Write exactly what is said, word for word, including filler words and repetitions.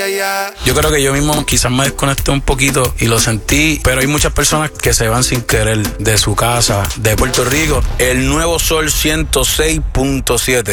yeah, yeah. Yo creo que yo mismo quizás me desconecté un poquito y lo sentí, pero hay muchas personas que se van sin querer de su casa, de Puerto Rico. El Nuevo Sol ciento seis punto siete.